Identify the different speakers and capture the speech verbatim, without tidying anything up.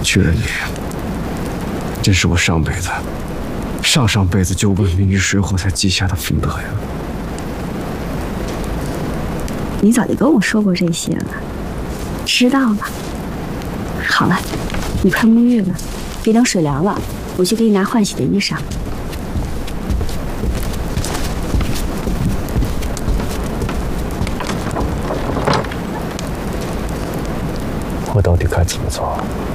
Speaker 1: 去了你，真是我上辈子、上上辈子就闻名于水火才积下的福德呀！
Speaker 2: 你早就跟我说过这些了，知道了。好了，你快沐浴了，别等水凉了，我去给你拿换洗的衣裳。
Speaker 1: 我到底该怎么做？